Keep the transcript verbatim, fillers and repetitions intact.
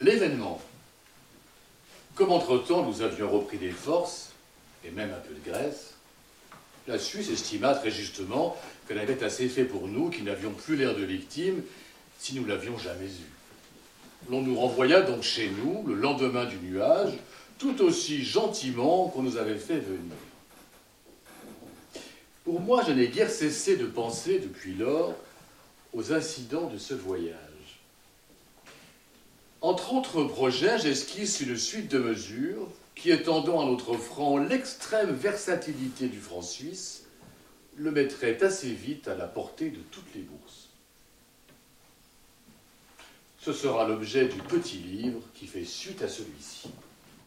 l'événement. Comme entre-temps nous avions repris des forces, et même un peu de graisse, la Suisse estima très justement qu'elle avait assez fait pour nous, qui n'avions plus l'air de victimes, si nous l'avions jamais eu. L'on nous renvoya donc chez nous, le lendemain du nuage, tout aussi gentiment qu'on nous avait fait venir. Pour moi, je n'ai guère cessé de penser, depuis lors, aux incidents de ce voyage. Entre autres projets, j'esquisse une suite de mesures qui, étendant à notre franc l'extrême versatilité du franc suisse, le mettrait assez vite à la portée de toutes les bourses. Ce sera l'objet du petit livre qui fait suite à celui-ci.